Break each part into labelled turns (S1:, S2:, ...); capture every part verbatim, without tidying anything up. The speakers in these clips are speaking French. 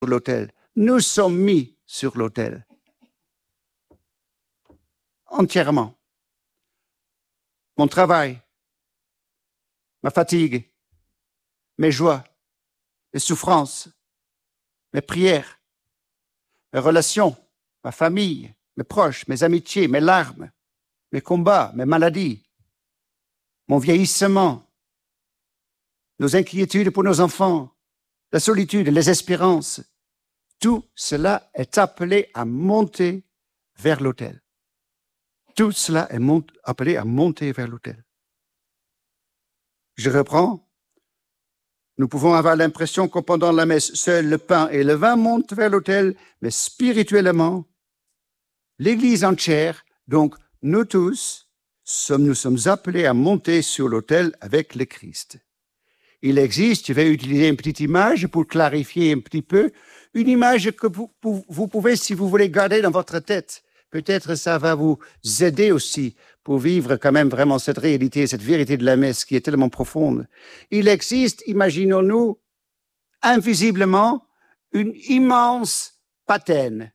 S1: l'autel. Nous sommes mis sur l'autel. Entièrement. Mon travail, ma fatigue, mes joies, mes souffrances, mes prières, mes relations, ma famille, mes proches, mes amitiés, mes larmes, mes combats, mes maladies, mon vieillissement, nos inquiétudes pour nos enfants, la solitude, les espérances, tout cela est appelé à monter vers l'autel. Tout cela est mont- appelé à monter vers l'autel. Je reprends. Nous pouvons avoir l'impression qu'en pendant la messe, seul le pain et le vin montent vers l'autel, mais spirituellement, l'Église entière, donc nous tous, sommes, nous sommes appelés à monter sur l'autel avec le Christ. Il existe, je vais utiliser une petite image pour clarifier un petit peu, une image que vous, vous pouvez, si vous voulez, garder dans votre tête. Peut-être ça va vous aider aussi pour vivre quand même vraiment cette réalité, cette vérité de la messe qui est tellement profonde. Il existe, imaginons-nous, invisiblement, une immense patène.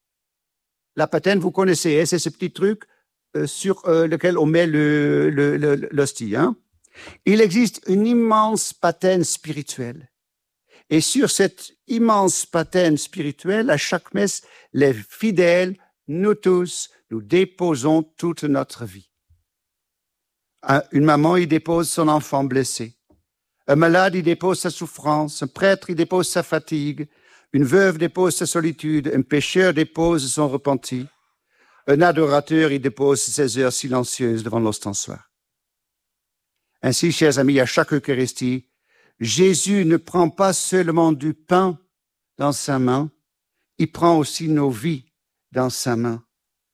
S1: La patène, vous connaissez, hein, c'est ce petit truc euh, sur euh, lequel on met le, le, le, l'hostie. Hein. Il existe une immense patène spirituelle. Et sur cette immense patène spirituelle, à chaque messe, les fidèles, nous tous, nous déposons toute notre vie. Une maman, il dépose son enfant blessé. Un malade, il dépose sa souffrance. Un prêtre, il dépose sa fatigue. Une veuve dépose sa solitude. Un pécheur dépose son repenti. Un adorateur, il dépose ses heures silencieuses devant l'ostensoir. Ainsi, chers amis, à chaque Eucharistie, Jésus ne prend pas seulement du pain dans sa main, il prend aussi nos vies dans sa main.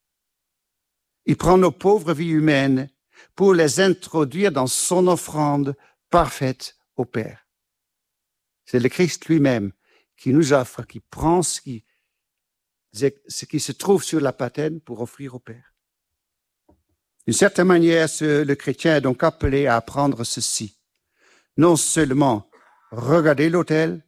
S1: Il prend nos pauvres vies humaines pour les introduire dans son offrande parfaite au Père. C'est le Christ lui-même qui nous offre, qui prend ce qui, ce qui se trouve sur la patène pour offrir au Père. D'une certaine manière, ce, le chrétien est donc appelé à apprendre ceci. Non seulement regarder l'autel,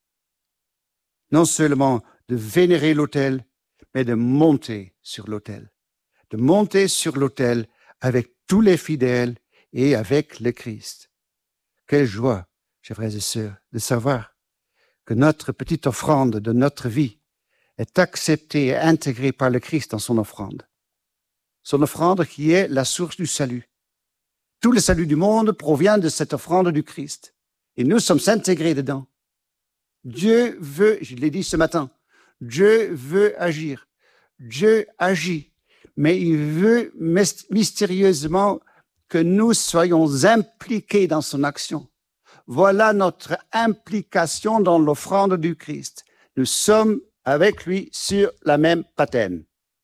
S1: non seulement de vénérer l'autel, mais de monter sur l'autel. De monter sur l'autel avec tous les fidèles et avec le Christ. Quelle joie, chers frères et sœurs, de savoir que notre petite offrande de notre vie est acceptée et intégrée par le Christ dans son offrande. Son offrande qui est la source du salut. Tout le salut du monde provient de cette offrande du Christ. Et nous sommes intégrés dedans. Dieu veut, je l'ai dit ce matin, Dieu veut agir. Dieu agit. Mais il veut mystérieusement que nous soyons impliqués dans son action. Voilà notre implication dans l'offrande du Christ. Nous sommes avec lui sur la même patène.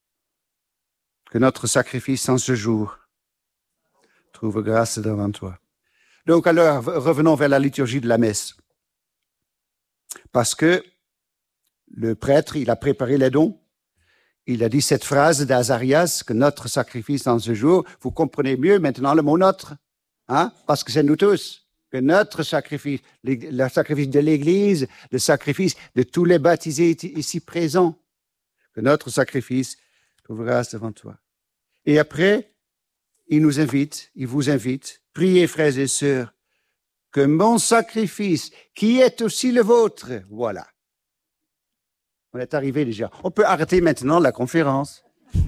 S1: Que notre sacrifice en ce jour trouve grâce devant toi. Donc alors, revenons vers la liturgie de la messe. Parce que le prêtre, il a préparé les dons. Il a dit cette phrase d'Azarias, que notre sacrifice en ce jour, vous comprenez mieux maintenant le mot notre, hein? Parce que c'est nous tous, que notre sacrifice, le sacrifice de l'Église, le sacrifice de tous les baptisés ici présents, que notre sacrifice trouve grâce devant toi. Et après, il nous invite, il vous invite, priez frères et sœurs, que mon sacrifice, qui est aussi le vôtre, voilà. On est arrivé déjà. On peut arrêter maintenant la conférence.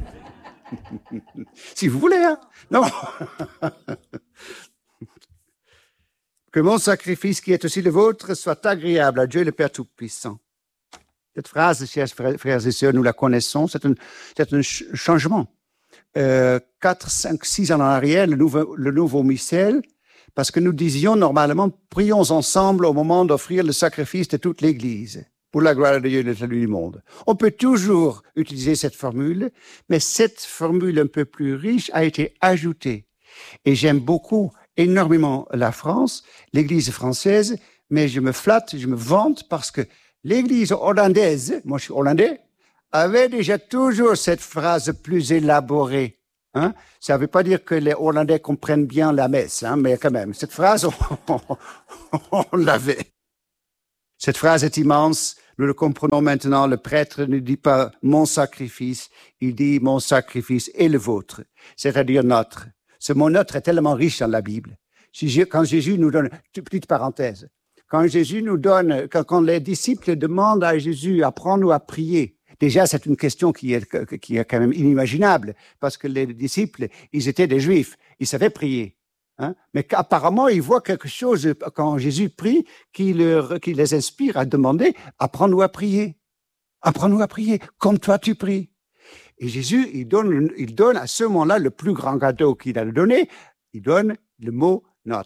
S1: Si vous voulez, hein? Non. Que mon sacrifice, qui est aussi le vôtre, soit agréable à Dieu le Père Tout-Puissant. Cette phrase, chers frères et sœurs, nous la connaissons. C'est un, c'est un changement. Euh, quatre, cinq, six ans en arrière, le nouveau, le nouveau missel, parce que nous disions normalement, prions ensemble au moment d'offrir le sacrifice de toute l'Église, pour la gloire de Dieu et le salut du monde. On peut toujours utiliser cette formule, mais cette formule un peu plus riche a été ajoutée. Et j'aime beaucoup, énormément la France, l'Église française, mais je me flatte, je me vante parce que l'Église hollandaise, moi je suis hollandais, avait déjà toujours cette phrase plus élaborée. Hein? Ça ne veut pas dire que les Hollandais comprennent bien la messe, hein, mais quand même, cette phrase, on, on, on l'avait. Cette phrase est immense nous le comprenons maintenant, le prêtre ne dit pas mon sacrifice, il dit mon sacrifice et le vôtre, c'est-à-dire notre. Ce mot notre est tellement riche dans la Bible. Quand Jésus nous donne, petite parenthèse, quand Jésus nous donne, quand, quand les disciples demandent à Jésus, apprends-nous à prier, déjà c'est une question qui est, qui est quand même inimaginable, parce que les disciples, ils étaient des Juifs, ils savaient prier. Hein? Mais apparemment, ils voient quelque chose quand Jésus prie qui, leur, qui les inspire à demander « Apprends-nous à prier, apprends-nous à prier, comme toi tu pries. » Et Jésus, il donne, il donne à ce moment-là le plus grand cadeau qu'il a donné, il donne le mot « notre ».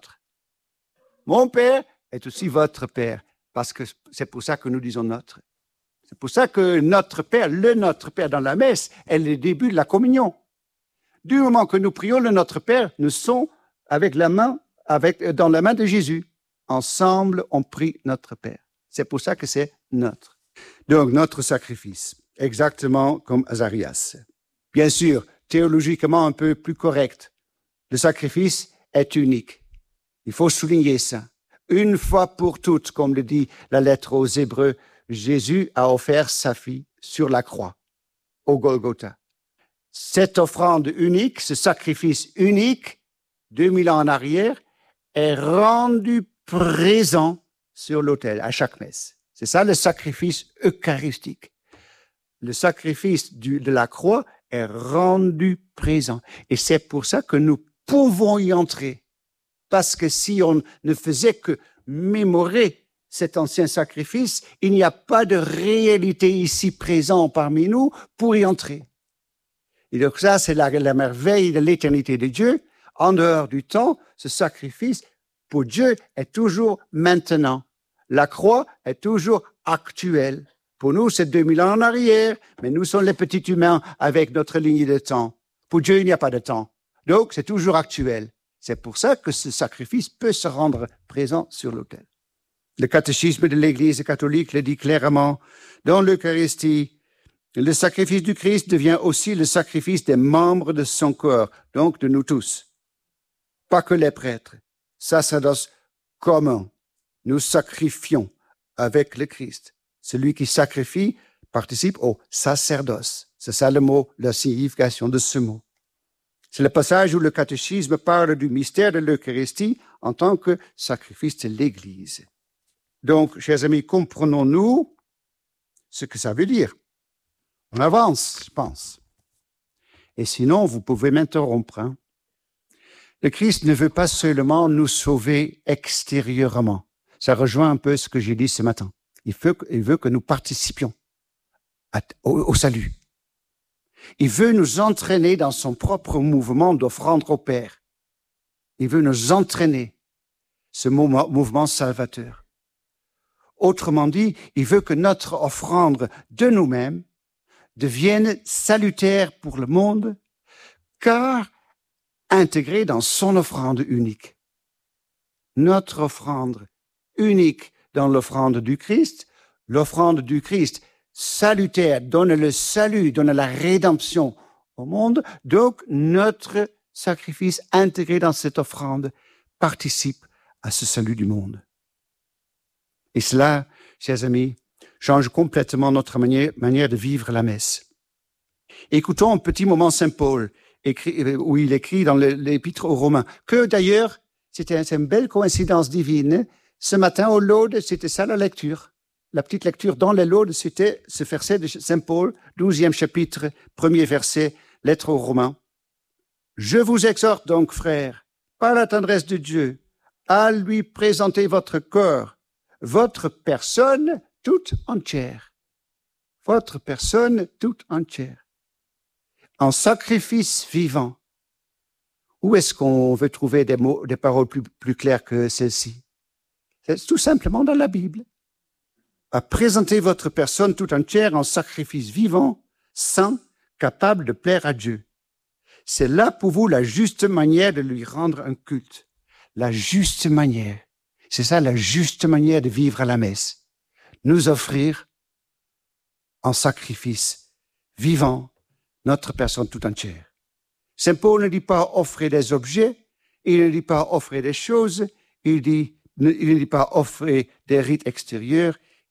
S1: Mon Père est aussi votre Père, parce que c'est pour ça que nous disons « notre ». C'est pour ça que notre Père, le Notre Père dans la messe, est le début de la communion. Du moment que nous prions le Notre Père, nous sommes avec la main, avec, dans la main de Jésus. Ensemble, on prie notre Père. C'est pour ça que c'est notre. Donc, notre sacrifice, exactement comme Azarias. Bien sûr, théologiquement un peu plus correct, le sacrifice est unique. Il faut souligner ça. Une fois pour toutes, comme le dit la lettre aux Hébreux, Jésus a offert sa fille sur la croix, au Golgotha. Cette offrande unique, ce sacrifice unique, deux mille ans en arrière, est rendu présent sur l'autel à chaque messe. C'est ça le sacrifice eucharistique. Le sacrifice du, de la croix est rendu présent. Et c'est pour ça que nous pouvons y entrer. Parce que si on ne faisait que mémorer cet ancien sacrifice, il n'y a pas de réalité ici présente parmi nous pour y entrer. Et donc ça, c'est la, la merveille de l'éternité de Dieu. En dehors du temps, ce sacrifice, pour Dieu, est toujours maintenant. La croix est toujours actuelle. Pour nous, c'est deux mille ans en arrière, mais nous sommes les petits humains avec notre ligne de temps. Pour Dieu, il n'y a pas de temps. Donc, c'est toujours actuel. C'est pour ça que ce sacrifice peut se rendre présent sur l'autel. Le catéchisme de l'Église catholique le dit clairement. Dans l'Eucharistie, le sacrifice du Christ devient aussi le sacrifice des membres de son corps, donc de nous tous. Pas que les prêtres. Sacerdoce commun. Nous sacrifions avec le Christ. Celui qui sacrifie participe au sacerdoce. C'est ça le mot, la signification de ce mot. C'est le passage où le catéchisme parle du mystère de l'Eucharistie en tant que sacrifice de l'Église. Donc, chers amis, comprenons-nous ce que ça veut dire. On avance, je pense. Et sinon, vous pouvez m'interrompre. Hein. Le Christ ne veut pas seulement nous sauver extérieurement. Ça rejoint un peu ce que j'ai dit ce matin. Il veut, il veut que nous participions à, au, au salut. Il veut nous entraîner dans son propre mouvement d'offrande au Père. Il veut nous entraîner, ce mouvement salvateur. Autrement dit, il veut que notre offrande de nous-mêmes devienne salutaire pour le monde, car intégrée dans son offrande unique. Notre offrande unique dans l'offrande du Christ, l'offrande du Christ salutaire donne le salut, donne la rédemption au monde, donc notre sacrifice intégré dans cette offrande participe à ce salut du monde. Et cela, chers amis, change complètement notre manière, manière de vivre la messe. Écoutons un petit moment Saint Paul, écrit, où il écrit dans l'Épître aux Romains, que d'ailleurs, c'était une belle coïncidence divine. Ce matin, au Laude, c'était ça la lecture. La petite lecture dans les Laudes, c'était ce verset de Saint Paul, douzième chapitre, premier verset, lettre aux Romains. « Je vous exhorte donc, frères, par la tendresse de Dieu, à lui présenter votre corps, votre personne toute entière. Votre personne toute entière. En sacrifice vivant. » Où est-ce qu'on veut trouver des mots, des paroles plus, plus claires que celles-ci? C'est tout simplement dans la Bible. À présenter votre personne toute entière en sacrifice vivant, saint, capable de plaire à Dieu. C'est là pour vous la juste manière de lui rendre un culte. La juste manière. C'est ça la juste manière de vivre à la messe. Nous offrir en sacrifice vivant notre personne toute entière. Saint Paul ne dit pas offrir des objets, il ne dit pas offrir des choses, il dit, il ne dit pas offrir des rites extérieurs,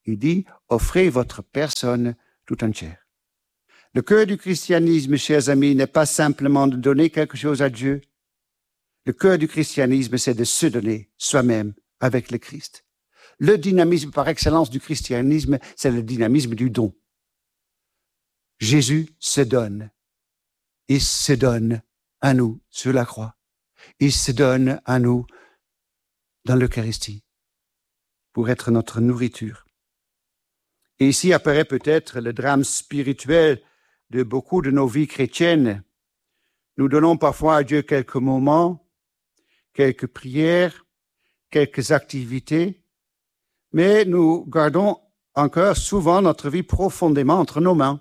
S1: Il dit, offrez votre personne tout entière. Le cœur du christianisme, chers amis, n'est pas simplement de donner quelque chose à Dieu. Le cœur du christianisme, c'est de se donner soi-même avec le Christ. Le dynamisme par excellence du christianisme, c'est le dynamisme du don. Jésus se donne. Il se donne à nous sur la croix. Il se donne à nous dans l'Eucharistie pour être notre nourriture. Et ici apparaît peut-être le drame spirituel de beaucoup de nos vies chrétiennes. Nous donnons parfois à Dieu quelques moments, quelques prières, quelques activités, mais nous gardons encore souvent notre vie profondément entre nos mains.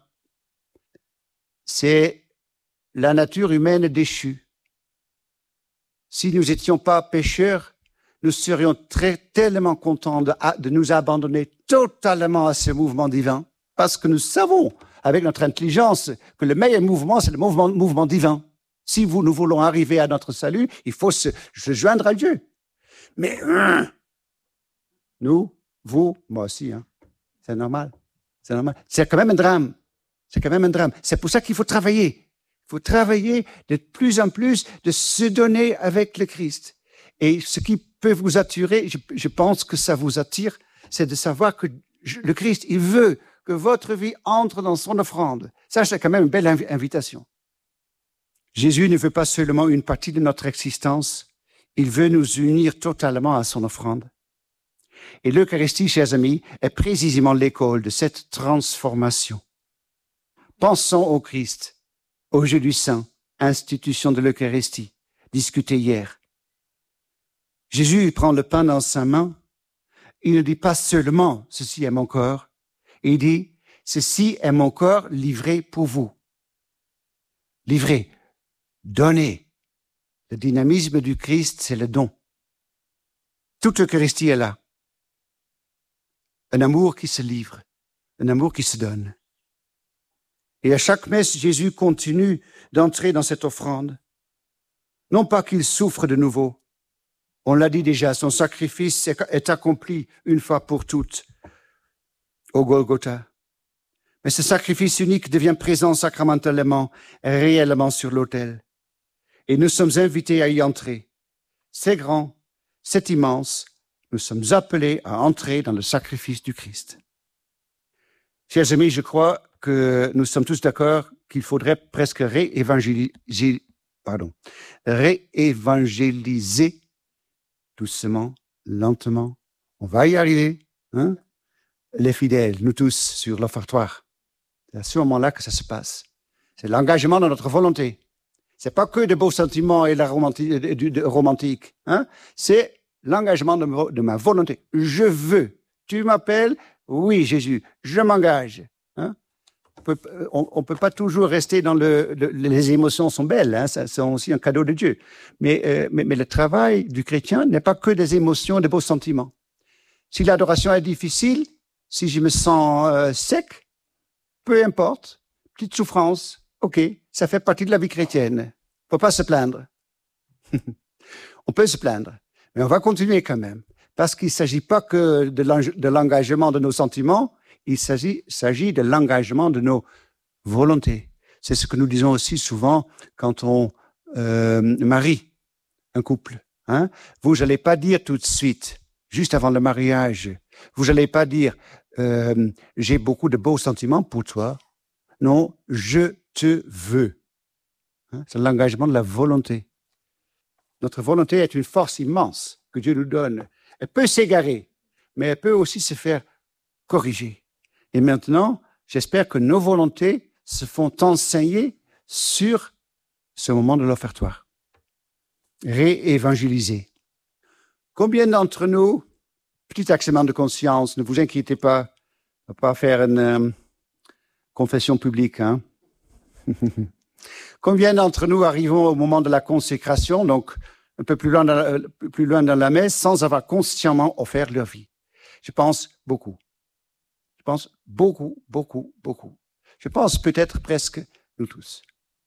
S1: C'est la nature humaine déchue. Si nous n'étions pas pécheurs, nous serions très, tellement contents de, de nous abandonner totalement à ce mouvement divin, parce que nous savons, avec notre intelligence, que le meilleur mouvement, c'est le mouvement, mouvement divin. Si vous, nous voulons arriver à notre salut, il faut se, se joindre à Dieu. Mais hein, nous, vous, moi aussi, hein, c'est normal. C'est normal. C'est quand même un drame. C'est quand même un drame. C'est pour ça qu'il faut travailler. Il faut travailler de plus en plus, de se donner avec le Christ. Et ce qui peut vous attirer, je, je pense que ça vous attire, c'est de savoir que le Christ, il veut que votre vie entre dans son offrande. Ça, c'est quand même une belle inv- invitation. Jésus ne veut pas seulement une partie de notre existence, il veut nous unir totalement à son offrande. Et l'Eucharistie, chers amis, est précisément l'école de cette transformation. Pensons au Christ, au Jeudi Saint, institution de l'Eucharistie, discutée hier. Jésus prend le pain dans sa main. Il ne dit pas seulement « ceci est mon corps », il dit « ceci est mon corps livré pour vous ». Livré, donné. Le dynamisme du Christ, c'est le don. Toute l'Eucharistie est là. Un amour qui se livre, un amour qui se donne. Et à chaque messe, Jésus continue d'entrer dans cette offrande. Non pas qu'il souffre de nouveau. On l'a dit déjà, son sacrifice est accompli une fois pour toutes au Golgotha. Mais ce sacrifice unique devient présent sacramentellement, réellement sur l'autel. Et nous sommes invités à y entrer. C'est grand, c'est immense. Nous sommes appelés à entrer dans le sacrifice du Christ. Chers amis, je crois que nous sommes tous d'accord qu'il faudrait presque réévangéliser, pardon, réévangéliser doucement, lentement. On va y arriver, hein? Les fidèles, nous tous, sur l'offertoire. C'est à ce moment-là que ça se passe. C'est l'engagement de notre volonté. C'est pas que de beaux sentiments et la romantique, de, de, de romantique, hein? C'est l'engagement de, de ma volonté. Je veux. Tu m'appelles? Oui, Jésus. Je m'engage. Hein? On ne peut pas toujours rester dans le, le... Les émotions sont belles, hein? Ça, c'est aussi un cadeau de Dieu. Mais, euh, mais, mais le travail du chrétien n'est pas que des émotions, des beaux sentiments. Si l'adoration est difficile, si je me sens euh, sec, peu importe, petite souffrance, ok, ça fait partie de la vie chrétienne. Faut pas se plaindre. On peut se plaindre, mais on va continuer quand même. Parce qu'il ne s'agit pas que de l'engagement de nos sentiments, il s'agit, s'agit de l'engagement de nos volontés. C'est ce que nous disons aussi souvent quand on euh, marie un couple. Hein? Vous n'allez pas dire tout de suite, juste avant le mariage, vous n'allez pas dire euh, « j'ai beaucoup de beaux sentiments pour toi ». Non, « je te veux hein? ». C'est l'engagement de la volonté. Notre volonté est une force immense que Dieu nous donne. Elle peut s'égarer, mais elle peut aussi se faire corriger. Et maintenant, j'espère que nos volontés se font enseigner sur ce moment de l'offertoire. Réévangéliser. Combien d'entre nous, petit examen de conscience, ne vous inquiétez pas, on va pas faire une euh, confession publique, hein? Combien d'entre nous arrivons au moment de la consécration, donc un peu plus loin, dans la, plus loin dans la messe, sans avoir consciemment offert leur vie? Je pense beaucoup. Je pense beaucoup, beaucoup, beaucoup. Je pense peut-être presque nous tous.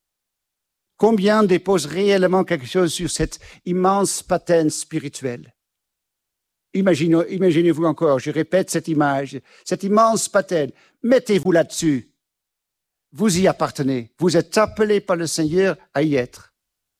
S1: Combien déposent réellement quelque chose sur cette immense patène spirituelle? Imaginez, imaginez-vous encore, je répète cette image, cette immense patène. Mettez-vous là-dessus. Vous y appartenez. Vous êtes appelés par le Seigneur à y être.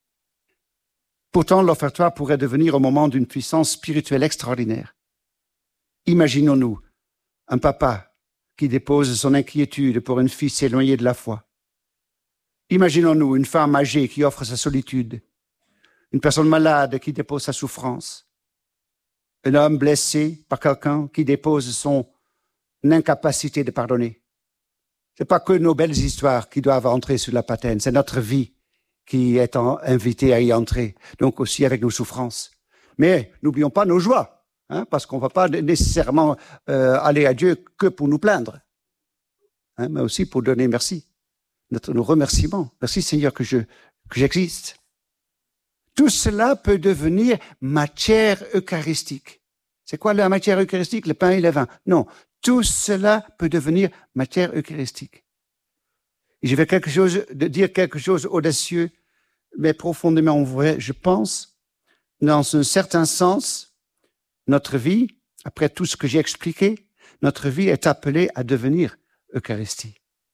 S1: Pourtant, l'offertoire pourrait devenir au moment d'une puissance spirituelle extraordinaire. Imaginons-nous un papa qui dépose son inquiétude pour une fille éloignée de la foi. Imaginons-nous une femme âgée qui offre sa solitude, une personne malade qui dépose sa souffrance, un homme blessé par quelqu'un qui dépose son incapacité de pardonner. Ce n'est pas que nos belles histoires qui doivent entrer sur la patène, c'est notre vie qui est invitée à y entrer, donc aussi avec nos souffrances. Mais n'oublions pas nos joies, hein, parce qu'on ne va pas nécessairement euh, aller à Dieu que pour nous plaindre, hein, mais aussi pour donner merci, notre, nos remerciements. Merci Seigneur que je que j'existe. Tout cela peut devenir matière eucharistique. C'est quoi la matière eucharistique? Le pain et le vin. Non, tout cela peut devenir matière eucharistique. Et je vais quelque chose, de dire quelque chose audacieux, mais profondément vrai. Je pense, dans un certain sens, notre vie, après tout ce que j'ai expliqué, notre vie est appelée à devenir Eucharistie.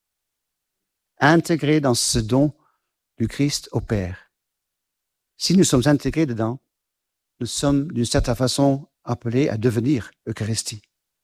S1: Intégrée dans ce don du Christ au Père. Si nous sommes intégrés dedans, nous sommes d'une certaine façon appelés à devenir Eucharistie.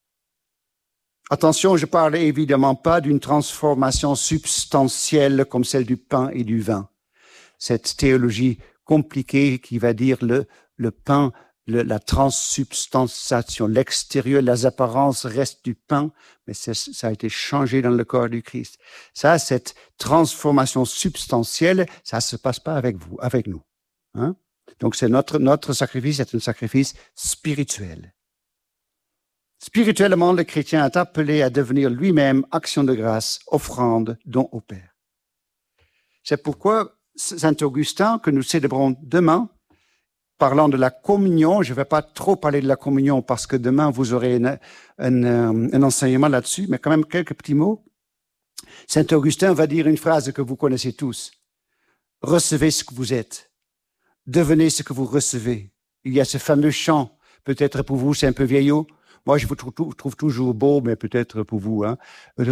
S1: Attention, je parle évidemment pas d'une transformation substantielle comme celle du pain et du vin. Cette théologie compliquée qui va dire le, le pain, le, la transsubstantiation, l'extérieur, les apparences restent du pain, mais ça a été changé dans le corps du Christ. Ça, cette transformation substantielle, ça se passe pas avec vous, avec nous. Hein? Donc, c'est notre, notre sacrifice, c'est un sacrifice spirituel. Spirituellement, le chrétien est appelé à devenir lui-même action de grâce, offrande, don au Père. C'est pourquoi Saint Augustin, que nous célébrons demain, parlant de la communion, je ne vais pas trop parler de la communion parce que demain vous aurez une, un, un enseignement là-dessus, mais quand même quelques petits mots. Saint Augustin va dire une phrase que vous connaissez tous. Recevez ce que vous êtes. Devenez ce que vous recevez. Il y a ce fameux chant, peut-être pour vous c'est un peu vieillot. Moi, je vous trouve, trouve toujours beau, mais peut-être pour vous. Hein.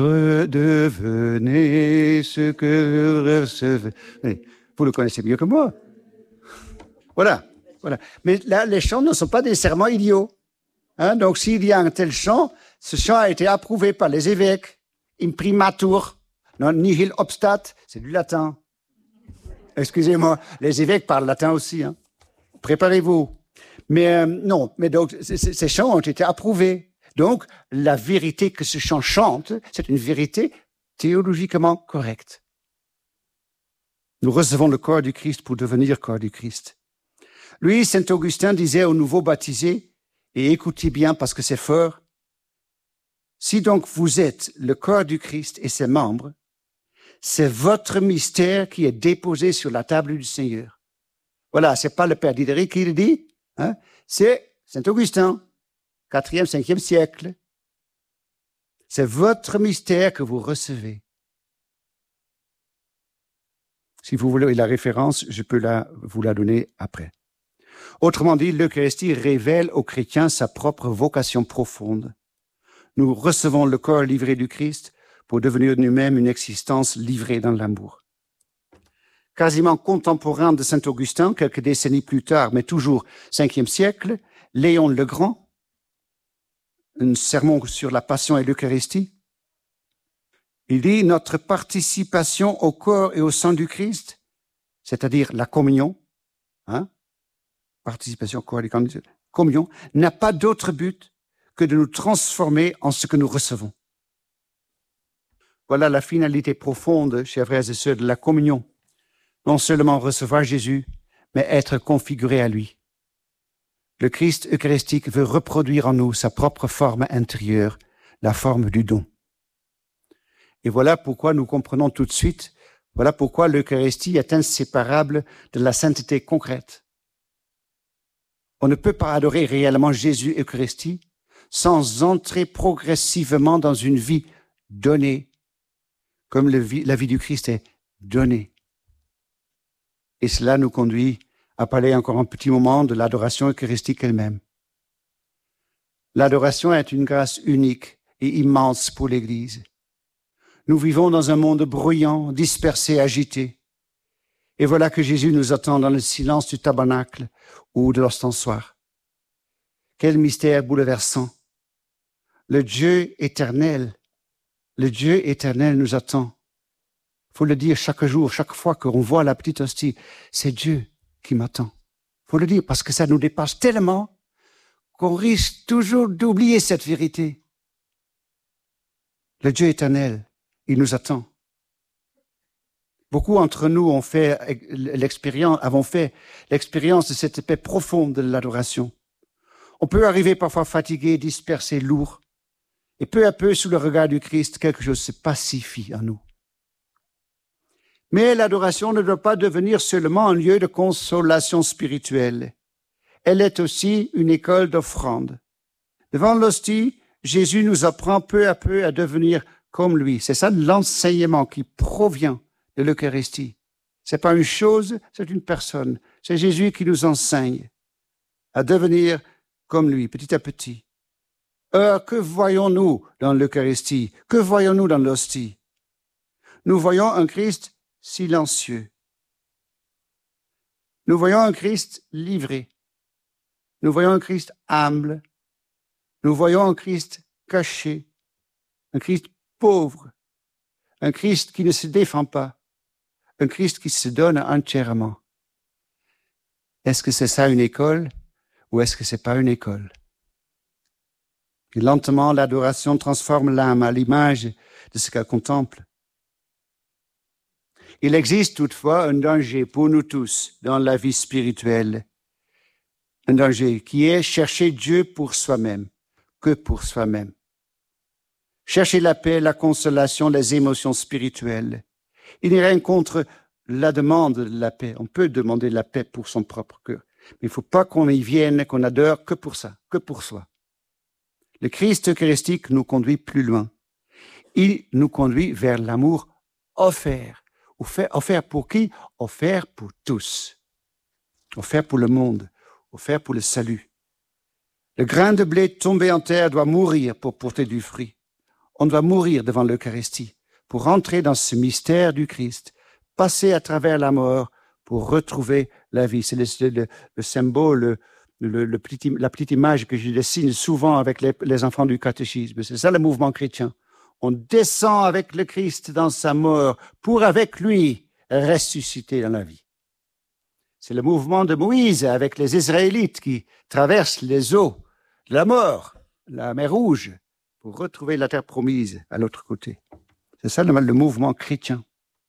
S1: Devenez ce que vous recevez. Vous le connaissez mieux que moi. Voilà, voilà. Mais là, les chants ne sont pas nécessairement idiots. Hein. Donc, s'il y a un tel chant, ce chant a été approuvé par les évêques. Imprimatur, non nihil obstat, c'est du latin. Excusez-moi, les évêques parlent latin aussi. Hein. Préparez-vous. Mais euh, non, mais donc ces chants ont été approuvés. Donc la vérité que ce chant chante, c'est une vérité théologiquement correcte. Nous recevons le corps du Christ pour devenir corps du Christ. Lui, Saint Augustin disait aux nouveaux baptisés, et écoutez bien parce que c'est fort, si donc vous êtes le corps du Christ et ses membres, c'est votre mystère qui est déposé sur la table du Seigneur. Voilà, c'est pas le Père Diderot qui le dit, hein? C'est Saint Augustin, quatrième, cinquième siècle. C'est votre mystère que vous recevez. Si vous voulez la référence, je peux la, vous la donner après. Autrement dit, l'Eucharistie révèle aux chrétiens sa propre vocation profonde. Nous recevons le corps livré du Christ pour devenir nous-mêmes une existence livrée dans l'amour. Quasiment contemporain de Saint Augustin, quelques décennies plus tard, mais toujours cinquième siècle, Léon le Grand, un sermon sur la passion et l'Eucharistie, il dit « Notre participation au corps et au sang du Christ, c'est-à-dire la communion, hein, participation au corps et la communion, n'a pas d'autre but que de nous transformer en ce que nous recevons. » Voilà la finalité profonde, chers frères et sœurs, de la communion. Non seulement recevoir Jésus, mais être configuré à lui. Le Christ eucharistique veut reproduire en nous sa propre forme intérieure, la forme du don. Et voilà pourquoi nous comprenons tout de suite, voilà pourquoi l'Eucharistie est inséparable de la sainteté concrète. On ne peut pas adorer réellement Jésus Eucharistie sans entrer progressivement dans une vie donnée, comme le vie, la vie du Christ est donnée. Et cela nous conduit à parler encore un petit moment de l'adoration eucharistique elle-même. L'adoration est une grâce unique et immense pour l'Église. Nous vivons dans un monde bruyant, dispersé, agité. Et voilà que Jésus nous attend dans le silence du tabernacle ou de l'ostensoir. Quel mystère bouleversant! Le Dieu éternel, le Dieu éternel nous attend. Il faut le dire chaque jour, chaque fois qu'on voit la petite hostie, c'est Dieu qui m'attend. Il faut le dire parce que ça nous dépasse tellement qu'on risque toujours d'oublier cette vérité. Le Dieu éternel, il nous attend. Beaucoup d'entre nous ont fait l'expérience, avons fait l'expérience de cette paix profonde de l'adoration. On peut arriver parfois fatigué, dispersé, lourd, et peu à peu, sous le regard du Christ, quelque chose se pacifie en nous. Mais l'adoration ne doit pas devenir seulement un lieu de consolation spirituelle. Elle est aussi une école d'offrande. Devant l'hostie, Jésus nous apprend peu à peu à devenir comme lui. C'est ça l'enseignement qui provient de l'Eucharistie. C'est pas une chose, c'est une personne. C'est Jésus qui nous enseigne à devenir comme lui, petit à petit. Euh, que voyons-nous dans l'Eucharistie? Que voyons-nous dans l'hostie? Nous voyons un Christ silencieux. Nous voyons un Christ livré. Nous voyons un Christ humble. Nous voyons un Christ caché. Un Christ pauvre. Un Christ qui ne se défend pas. Un Christ qui se donne entièrement. Est-ce que c'est ça une école ou est-ce que c'est pas une école? Et lentement, l'adoration transforme l'âme à l'image de ce qu'elle contemple. Il existe toutefois un danger pour nous tous dans la vie spirituelle. Un danger qui est chercher Dieu pour soi-même, que pour soi-même. Chercher la paix, la consolation, les émotions spirituelles. Il n'y a rien contre la demande de la paix. On peut demander la paix pour son propre cœur. Mais il ne faut pas qu'on y vienne, qu'on adore que pour ça, que pour soi. Le Christ eucharistique nous conduit plus loin. Il nous conduit vers l'amour offert. Offert pour qui? Offert pour tous. Offert pour le monde. Offert pour le salut. Le grain de blé tombé en terre doit mourir pour porter du fruit. On doit mourir devant l'Eucharistie pour entrer dans ce mystère du Christ, passer à travers la mort pour retrouver la vie. C'est le, le, le symbole, le, le petit, la petite image que je dessine souvent avec les, les enfants du catéchisme. C'est ça le mouvement chrétien. On descend avec le Christ dans sa mort pour avec lui ressusciter dans la vie. C'est le mouvement de Moïse avec les Israélites qui traversent les eaux de la mort, la mer Rouge, pour retrouver la terre promise à l'autre côté. C'est ça le, le mouvement chrétien.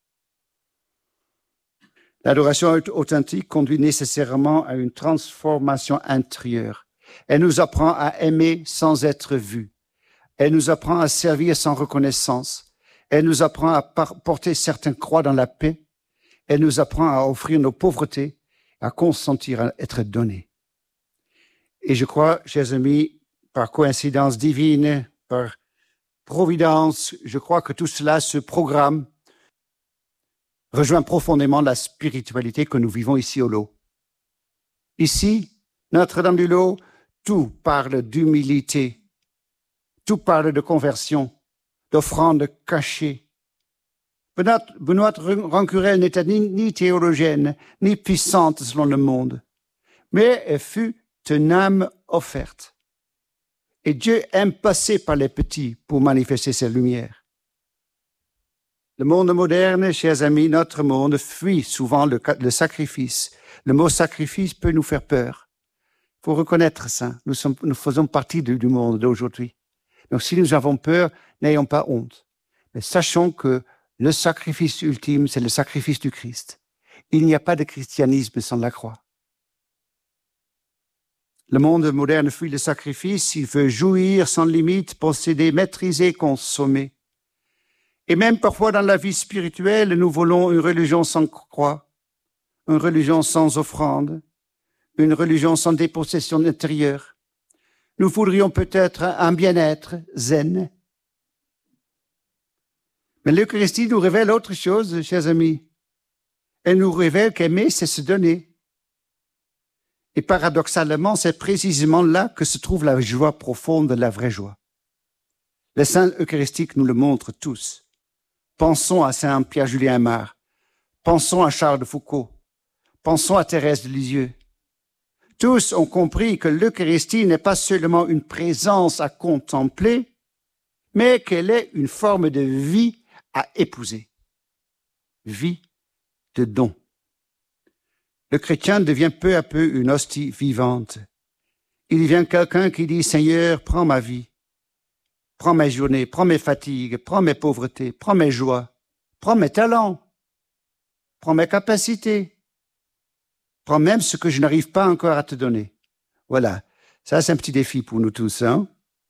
S1: L'adoration authentique conduit nécessairement à une transformation intérieure. Elle nous apprend à aimer sans être vu. Elle nous apprend à servir sans reconnaissance. Elle nous apprend à porter certaines croix dans la paix. Elle nous apprend à offrir nos pauvretés, à consentir à être donnés. Et je crois, chers amis, par coïncidence divine, par providence, je crois que tout cela se programme, rejoint profondément la spiritualité que nous vivons ici au Lot. Ici, Notre-Dame du Lot, tout parle d'humilité, tout parle de conversion, d'offrande cachée. Benoît, Benoît Rancurel n'était ni, ni théologienne, ni puissante selon le monde, mais elle fut une âme offerte. Et Dieu aime passer par les petits pour manifester sa lumière. Le monde moderne, chers amis, notre monde fuit souvent le, le sacrifice. Le mot sacrifice peut nous faire peur. Il faut reconnaître ça. Nous, sommes, nous faisons partie du, du monde d'aujourd'hui. Donc si nous avons peur, n'ayons pas honte. Mais sachons que le sacrifice ultime, c'est le sacrifice du Christ. Il n'y a pas de christianisme sans la croix. Le monde moderne fuit le sacrifice, il veut jouir sans limite, posséder, maîtriser, consommer. Et même parfois dans la vie spirituelle, nous voulons une religion sans croix, une religion sans offrande, une religion sans dépossession intérieure. Nous voudrions peut-être un bien-être zen. Mais l'Eucharistie nous révèle autre chose, chers amis. Elle nous révèle qu'aimer, c'est se donner. Et paradoxalement, c'est précisément là que se trouve la joie profonde, la vraie joie. Les saints eucharistiques nous le montrent tous. Pensons à Saint Pierre-Julien Aymar. Pensons à Charles de Foucault. Pensons à Thérèse de Lisieux. Tous ont compris que l'Eucharistie n'est pas seulement une présence à contempler, mais qu'elle est une forme de vie à épouser. Vie de don. Le chrétien devient peu à peu une hostie vivante. Il devient quelqu'un qui dit « Seigneur, prends ma vie, prends mes journées, prends mes fatigues, prends mes pauvretés, prends mes joies, prends mes talents, prends mes capacités, prends même ce que je n'arrive pas encore à te donner. » Voilà, ça c'est un petit défi pour nous tous, hein?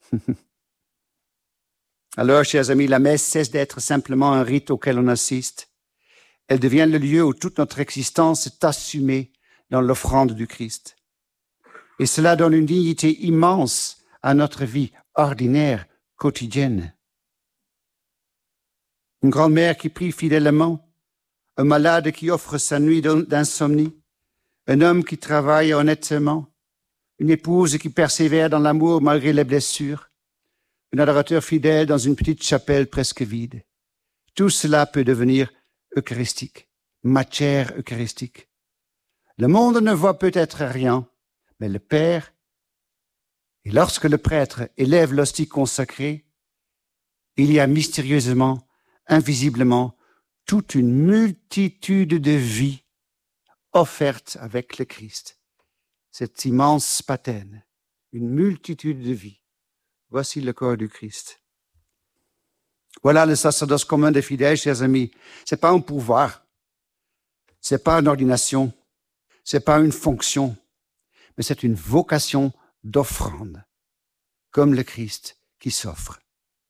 S1: Alors, chers amis, la messe cesse d'être simplement un rite auquel on assiste. Elle devient le lieu où toute notre existence est assumée dans l'offrande du Christ. Et cela donne une dignité immense à notre vie ordinaire, quotidienne. Une grand-mère qui prie fidèlement, un malade qui offre sa nuit d'insomnie, un homme qui travaille honnêtement, une épouse qui persévère dans l'amour malgré les blessures, un adorateur fidèle dans une petite chapelle presque vide. Tout cela peut devenir eucharistique, matière eucharistique. Le monde ne voit peut-être rien, mais le Père, et lorsque le prêtre élève l'hostie consacrée, il y a mystérieusement, invisiblement, toute une multitude de vies offertes avec le Christ. Cette immense patène, une multitude de vies. Voici le corps du Christ. Voilà le sacerdoce commun des fidèles, chers amis. C'est pas un pouvoir, c'est pas une ordination, c'est pas une fonction, mais c'est une vocation d'offrande, comme le Christ qui s'offre.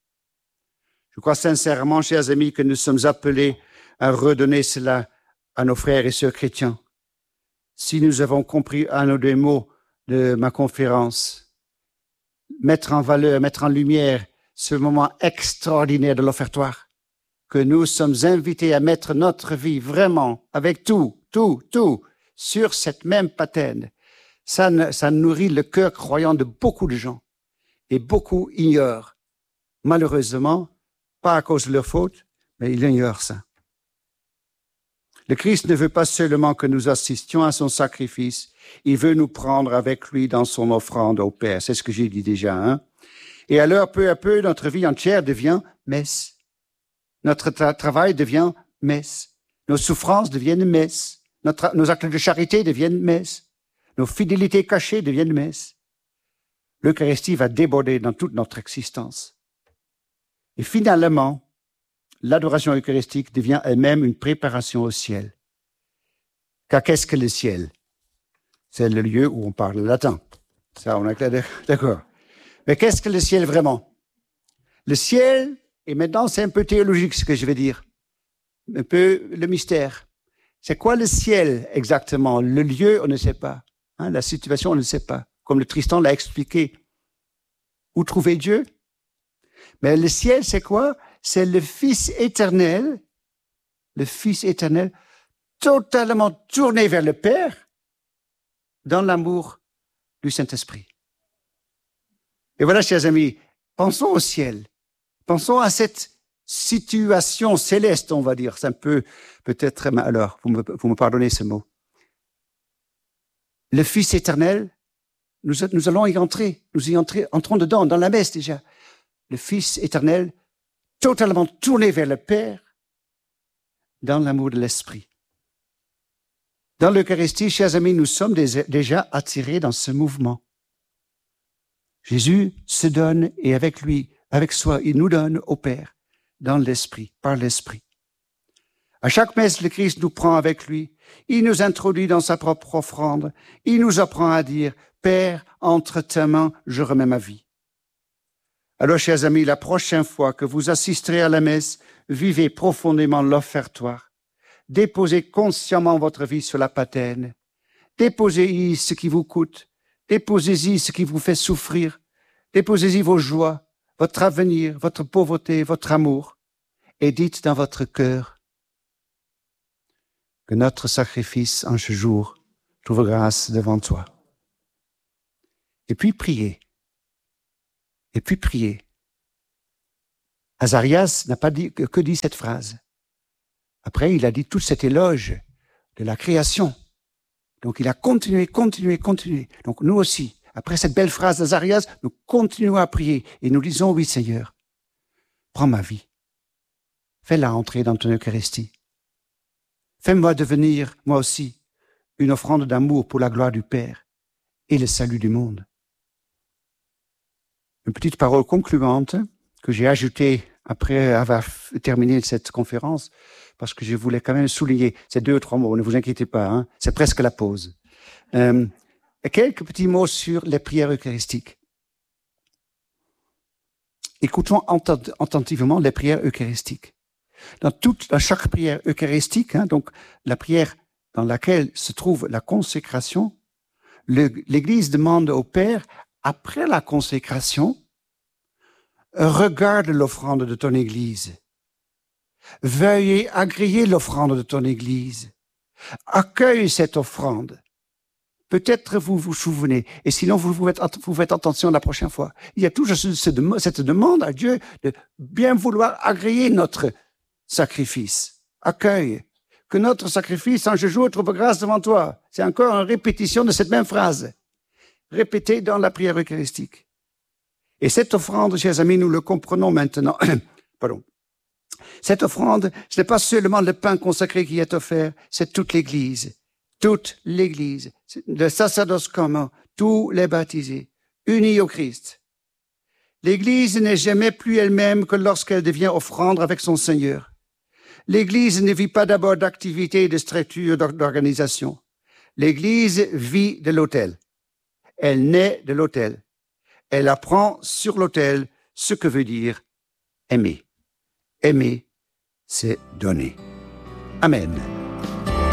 S1: Je crois sincèrement, chers amis, que nous sommes appelés à redonner cela à nos frères et sœurs chrétiens. Si nous avons compris un ou deux mots de ma conférence, mettre en valeur, mettre en lumière ce moment extraordinaire de l'offertoire, que nous sommes invités à mettre notre vie vraiment, avec tout, tout, tout, sur cette même patène. Ça, ça nourrit le cœur croyant de beaucoup de gens. Et beaucoup ignorent. Malheureusement, pas à cause de leur faute, mais ils ignorent ça. Le Christ ne veut pas seulement que nous assistions à son sacrifice, il veut nous prendre avec lui dans son offrande au Père. C'est ce que j'ai dit déjà, hein? Et alors, peu à peu, notre vie entière devient messe. Notre tra- travail devient messe. Nos souffrances deviennent messe. Notre, nos actes de charité deviennent messe. Nos fidélités cachées deviennent messe. L'Eucharistie va déborder dans toute notre existence. Et finalement, l'adoration eucharistique devient elle-même une préparation au ciel. Car qu'est-ce que le ciel? C'est le lieu où on parle latin. Ça, on est clair, d'accord. Mais qu'est-ce que le ciel vraiment? Le ciel, et maintenant c'est un peu théologique ce que je vais dire, un peu le mystère. C'est quoi le ciel exactement? Le lieu, on ne sait pas. Hein, la situation, on ne sait pas. Comme le Tristan l'a expliqué. Où trouver Dieu? Mais le ciel, c'est quoi? C'est le Fils éternel, le Fils éternel, totalement tourné vers le Père, dans l'amour du Saint-Esprit. Et voilà, chers amis, pensons au ciel. Pensons à cette situation céleste, on va dire. C'est un peu, peut-être, alors, vous me, vous me pardonnez ce mot. Le Fils éternel, nous, nous allons y entrer. Nous y entrer, entrons dedans, dans la messe déjà. Le Fils éternel, totalement tourné vers le Père, dans l'amour de l'Esprit. Dans l'Eucharistie, chers amis, nous sommes déjà attirés dans ce mouvement. Jésus se donne et avec lui, avec soi, il nous donne au Père, dans l'Esprit, par l'Esprit. À chaque messe, le Christ nous prend avec lui. Il nous introduit dans sa propre offrande. Il nous apprend à dire, Père, entre tes mains, je remets ma vie. Alors, chers amis, la prochaine fois que vous assisterez à la messe, vivez profondément l'offertoire. Déposez consciemment votre vie sur la patène. Déposez-y ce qui vous coûte. Déposez-y ce qui vous fait souffrir. Déposez-y vos joies, votre avenir, votre pauvreté, votre amour. Et dites dans votre cœur que notre sacrifice en ce jour trouve grâce devant toi. Et puis prier. Et puis prier. Azarias n'a pas dit que, que dit cette phrase. Après, il a dit tout cet éloge de la création. Donc, il a continué, continué, continué. Donc, nous aussi, après cette belle phrase d'Azarias, nous continuons à prier et nous disons, oui, Seigneur, prends ma vie. Fais-la entrer dans ton Eucharistie. Fais-moi devenir, moi aussi, une offrande d'amour pour la gloire du Père et le salut du monde. Une petite parole concluante que j'ai ajoutée après avoir terminé cette conférence, parce que je voulais quand même souligner ces deux ou trois mots, ne vous inquiétez pas, hein, c'est presque la pause. Euh, quelques petits mots sur les prières eucharistiques. Écoutons attentivement les prières eucharistiques. Dans, toute, dans chaque prière eucharistique, hein, donc la prière dans laquelle se trouve la consécration, le, l'Église demande au Père, après la consécration, regarde l'offrande de ton Église. Veuillez agréer l'offrande de ton Église. Accueille cette offrande. Peut-être vous vous souvenez, et sinon vous, vous, faites, vous faites attention la prochaine fois. Il y a toujours cette demande à Dieu de bien vouloir agréer notre sacrifice. Accueille. Que notre sacrifice en jour trouve grâce devant toi. C'est encore une répétition de cette même phrase, répétée dans la prière eucharistique. Et cette offrande, chers amis, nous le comprenons maintenant. Pardon. Cette offrande, ce n'est pas seulement le pain consacré qui est offert, c'est toute l'Église. Toute l'Église. Le sacerdoce commun, tous les baptisés, unis au Christ. L'Église n'est jamais plus elle-même que lorsqu'elle devient offrande avec son Seigneur. L'Église ne vit pas d'abord d'activité et de structure d'organisation. L'Église vit de l'autel. Elle naît de l'autel. Elle apprend sur l'autel ce que veut dire aimer. Aimer, c'est donner. Amen.